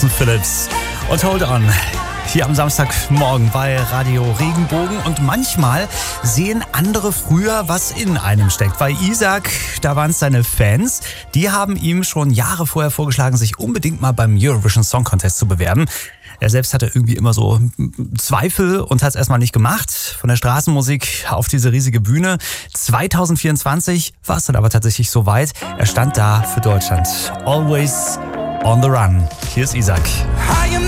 Dawson Phillips und Hold On. Hier am Samstagmorgen bei Radio Regenbogen. Und manchmal sehen andere früher, was in einem steckt. Bei Isaac, da waren es seine Fans. Die haben ihm schon Jahre vorher vorgeschlagen, sich unbedingt mal beim Eurovision Song Contest zu bewerben. Er selbst hatte irgendwie immer so Zweifel und hat es erstmal nicht gemacht. Von der Straßenmusik auf diese riesige Bühne. 2024 war es dann aber tatsächlich soweit. Er stand da für Deutschland. Always on the run. Hier ist Isaac.